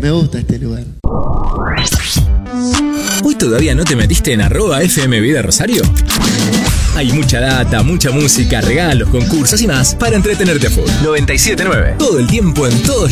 Me gusta este lugar. ¿Hoy todavía no te metiste en @FM Vida Rosario? Hay mucha data, mucha música, regalos, concursos y más para entretenerte a full. 97.9. Todo el tiempo, en todos lados.